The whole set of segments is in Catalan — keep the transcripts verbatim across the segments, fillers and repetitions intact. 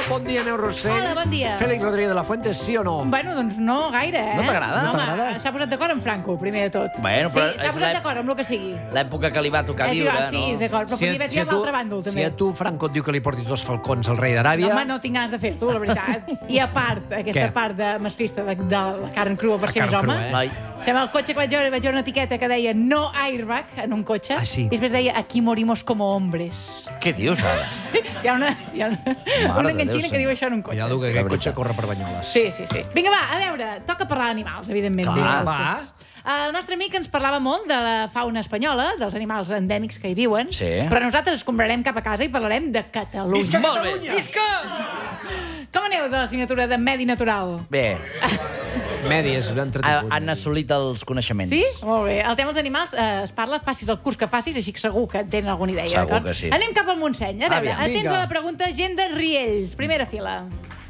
Bon dia, Neus Rossell. Hola, bon dia. Félix Rodríguez de la Fuente, sí o no? Bueno, doncs no gaire, eh? No t'agrada? No t'agrada? Home, s'ha posat d'acord amb Franco, primer de tot. Bueno, però sí, s'ha és posat l'è- d'acord amb el que sigui. L'època que li va tocar És viure, igual, sí, no? d'acord, però Si a, podria haver si, a tirat tu, l'altre bàndol, si també. a tu Franco et diu que li portis dos falcons al rei d'Aràbia... Home, no tinc ganes de fer-t'ho, la veritat. I a part, aquesta Què? part de masclista de, de la carn crua per La ser més carn home. crua, eh? Noi. Sembla el cotxe que vaig veure, vaig veure una etiqueta que deia no airbag en un cotxe. Ah, sí? I després deia aquí morimos como hombres. Què dius, ara? Hi ha una, hi ha una, una de enganxina Déu, que diu això en un cotxe. Cuidado que La aquest veritat. cotxe corre per Banyoles. Sí, sí, sí. Vinga, va, a veure, toca parlar d'animals, evidentment. Clar. Vinga, Va. tots. El nostre amic ens parlava molt de la fauna espanyola, dels animals endèmics que hi viuen, Sí. però nosaltres escombrarem cap a casa i parlarem de Catalunya. Visca Molt bé. Catalunya! Visca! Com aneu de la signatura de Medi Natural? Bé, Medi és ben ha, entretingut. han assolit els coneixements. Sí? Molt bé. El tema dels animals eh, es parla, facis el curs que facis, així que segur que en tenen alguna idea. Segur d'acord? que sí. Anem cap al Montseny. A veure, Aviam. atents Vinga. a la pregunta, gent de Riells. Primera fila.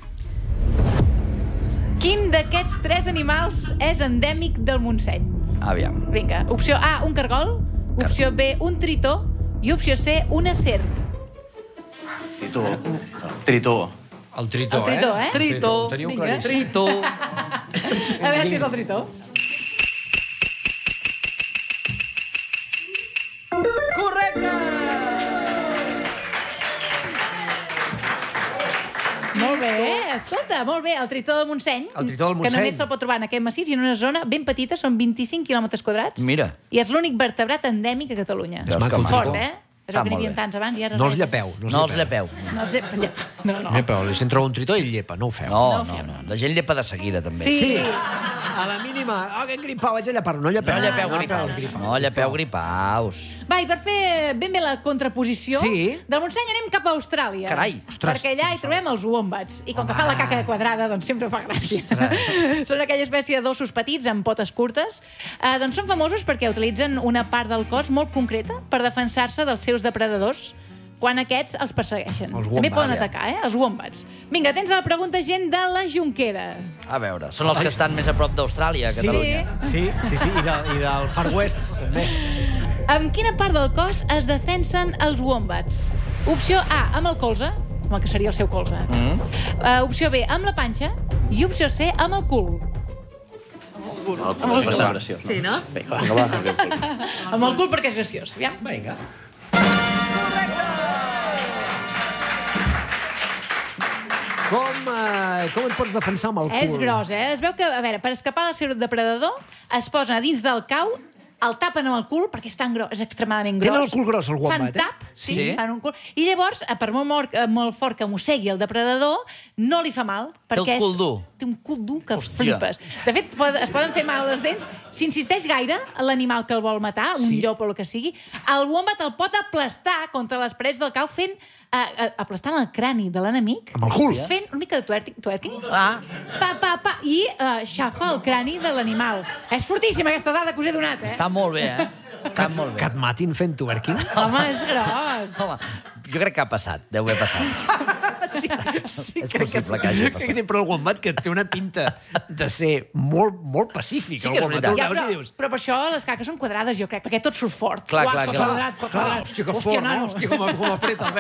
Quin d'aquests tres animals és endèmic del Montseny? Aviam. Vinga. Opció A, un cargol. Opció B, un tritó. I opció C, una serp. Tritó. Tritó. El tritó, El tritó, eh? Tritó. Ho teníeu Vinga. claríssim. Tritó. A veure si és el tritó. Correcte! Molt bé, escolta, molt bé. El tritó del Montseny, El tritó del que Montseny. només se'l pot trobar en aquest massís i en una zona ben petita, són vint-i-cinc quilòmetres quadrats. Mira. I és l'únic vertebrat endèmic a Catalunya. Veus que maco. Fort, eh? És Està el que n'hi molt havia bé. tants abans i ara No els res. llepeu. No, No els llepeu. No els llepa. llepa. No, no. Llepeu. Si en troba un tritó, ell llepa. No ho feu. No, No no, fem. no. La gent llepa de seguida, també. Sí. Sí. A la mínima. Ah, que gripau, vaig a llepar. No llepeu. No llepeu No gripaus. gripaus, No llepeu gripaus. Va, i per fer ben bé la contraposició, Sí. del Montseny anem cap a Austràlia. Carai. Ostres. Perquè allà hi trobem els wombats. I com que fan la caca quadrada, doncs sempre fa gràcia. Són aquella espècie d'ossos petits amb potes curtes. Eh, doncs són famosos perquè utilitzen una part del cos molt concreta per defensar-se dels seus depredadors quan aquests els persegueixen. Els També wombats, poden ja. atacar, eh? Els wombats. Vinga, tens la pregunta, gent de la Jonquera. A veure, són els que estan més a prop d'Austràlia, a Sí, Catalunya. sí, sí, sí. I, de, i del Far West, també. Amb quina part del cos es defensen els wombats? Opció A, amb el colze, amb el que seria el seu colze. Mm. Uh, opció B, amb la panxa. I opció C, amb el cul. És bastant graciós. Sí, no? Vinga, va. Vinga, va. Amb el cul perquè és graciós. Aviam. Vinga. Com, eh, com et pots defensar amb el cul? És gros, eh? Es veu que, a veure, per escapar del seu depredador, es posen a dins del cau, el tapen amb el cul, perquè és tan gros, és extremadament gros. Tenen el cul gros, el wombat, Fan eh? tap, sí, Sí. fan un cul. I llavors, eh, per molt, mort, eh, molt fort que mossegui el depredador, no li fa mal, perquè el cul és- dur. té un cul dur que Hòstia. flipes. De fet, pod- es poden fer mal les dents. Si insisteix gaire l'animal que el vol matar, un Sí. llop o el que sigui, el wombat el pot aplastar contra les parets del cau fent eh, eh, aplastant el crani de l'enemic. Amb el cul. Fent una mica de twerking, twerking Ah, pa, pa, pa, i uh, xafa el crani de l'animal. És fortíssima aquesta dada que us he donat, eh? està molt bé, eh? Està molt Que bé. et matin fent twerking? Home, és gros. Home, jo crec que ha passat, deu haver passat. Sí, sí, És crec que, possible que hagi crec passat. que sempre el wombat que té una pinta de ser molt, molt pacífic. Sí el que és wombat. veritat. Tu el Ja, veus però, i dius... però per això les caques són quadrades, jo crec, perquè tot surt fort. Clar, Uah, clar, que clar. Quadrat, que Clar, quadrat. hòstia, que Hòstia, fort, no? nano. Hòstia, com, com apreta el